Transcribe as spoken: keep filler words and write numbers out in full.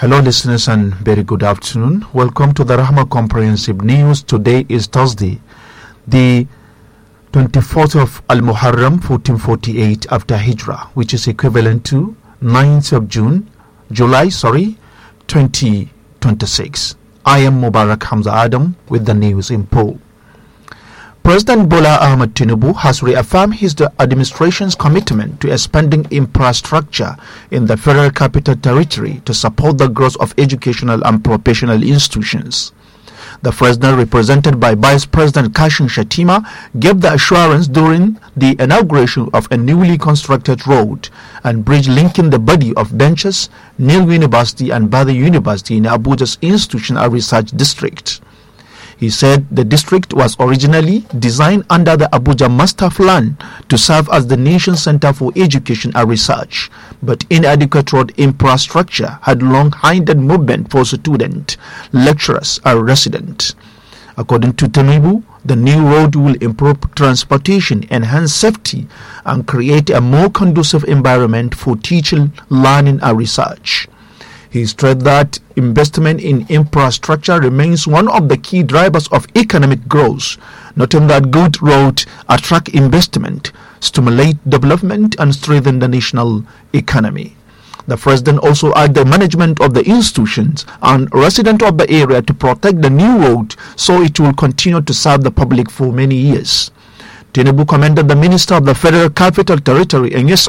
Hello listeners and very good afternoon. Welcome to the Rahma Comprehensive News. Today is Thursday, the twenty-fourth of Al-Muharram fourteen forty-eight after Hijrah, which is equivalent to ninth of June, July, sorry, twenty twenty-six. I am Mubarak Hamza Adam with the news in full. President Bola Ahmed Tinubu has reaffirmed his administration's commitment to expanding infrastructure in the Federal Capital Territory to support the growth of educational and professional institutions. The president, represented by Vice President Kashim Shettima, gave the assurance during the inauguration of a newly constructed road and bridge linking the body of benches, Nile University and Bada University in Abuja's Institution and Research District. He said the district was originally designed under the Abuja Master Plan to serve as the nation's center for education and research, but inadequate road infrastructure had long hindered movement for students, lecturers, and residents. According to Tinubu, the new road will improve transportation, enhance safety, and create a more conducive environment for teaching, learning, and research. He stressed that investment in infrastructure remains one of the key drivers of economic growth, noting that good roads attract investment, stimulate development, and strengthen the national economy. The president also urged the management of the institutions and residents of the area to protect the new road so it will continue to serve the public for many years. Tinubu commended the Minister of the Federal Capital Territory, Enyes